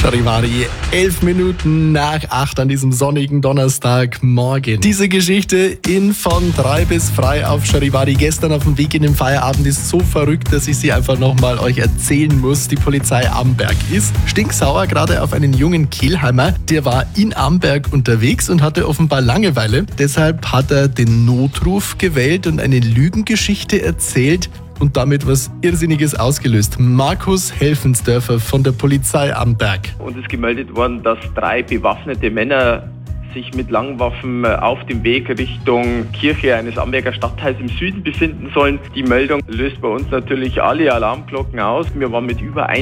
Charivari, 11 Minuten nach 8 an diesem sonnigen Donnerstagmorgen. Diese Geschichte in von 3 bis frei auf Charivari gestern auf dem Weg in den Feierabend ist so verrückt, dass ich sie einfach nochmal euch erzählen muss. Die Polizei Amberg ist stinksauer gerade auf einen jungen Kelheimer. Der war in Amberg unterwegs und hatte offenbar Langeweile. Deshalb hat er den Notruf gewählt und eine Lügengeschichte erzählt und damit was Irrsinniges ausgelöst. Markus Helfensdörfer von der Polizei Amberg. Uns ist gemeldet worden, dass 3 bewaffnete Männer sich mit Langwaffen auf dem Weg Richtung Kirche eines Amberger Stadtteils im Süden befinden sollen. Die Meldung löst bei uns natürlich alle Alarmglocken aus. Wir waren mit über